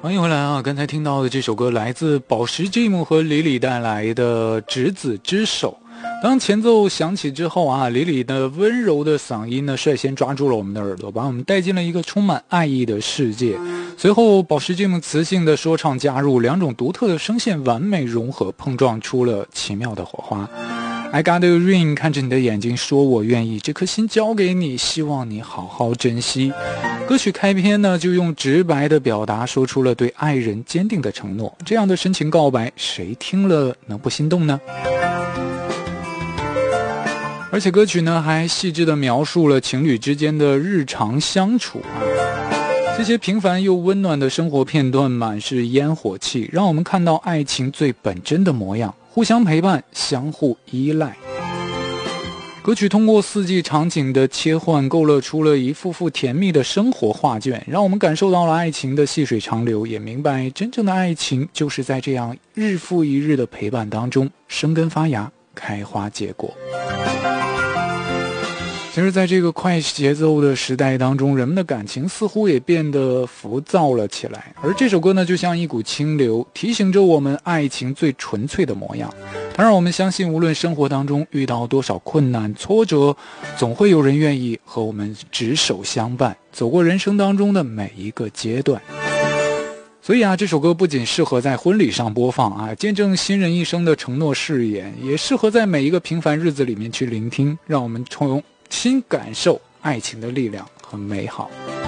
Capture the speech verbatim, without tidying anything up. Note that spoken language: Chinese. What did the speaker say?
欢迎回来啊！刚才听到的这首歌来自宝石 Jim 和李李带来的《执子之手》。当前奏响起之后啊，李李的温柔的嗓音呢，率先抓住了我们的耳朵，把我们带进了一个充满爱意的世界。随后，宝石 Jim 磁性的说唱加入，两种独特的声线完美融合，碰撞出了奇妙的火花。I got a ring， 看着你的眼睛说我愿意，这颗心交给你，希望你好好珍惜。歌曲开篇呢，就用直白的表达说出了对爱人坚定的承诺，这样的深情告白，谁听了能不心动呢？而且歌曲呢，还细致地描述了情侣之间的日常相处啊，这些平凡又温暖的生活片段满是烟火气，让我们看到爱情最本真的模样，互相陪伴，相互依赖。歌曲通过四季场景的切换，勾勒出了一幅幅甜蜜的生活画卷，让我们感受到了爱情的细水长流，也明白真正的爱情就是在这样日复一日的陪伴当中生根发芽，开花结果。其实在这个快节奏的时代当中，人们的感情似乎也变得浮躁了起来，而这首歌呢，就像一股清流，提醒着我们爱情最纯粹的模样。它让我们相信，无论生活当中遇到多少困难挫折，总会有人愿意和我们执手相伴，走过人生当中的每一个阶段。所以啊，这首歌不仅适合在婚礼上播放啊，见证新人一生的承诺誓言，也适合在每一个平凡日子里面去聆听，让我们重新感受爱情的力量和美好。